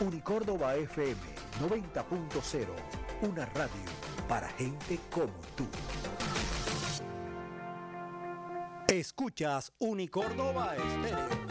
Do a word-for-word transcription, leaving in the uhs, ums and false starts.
Unicórdoba F M noventa punto cero, una radio para gente como tú. Escuchas Unicórdoba Estéreo.